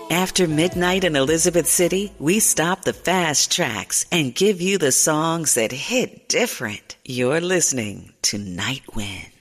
After midnight in Elizabeth City, we stop the fast tracks and give you the songs that hit different. You're listening to Night Wind.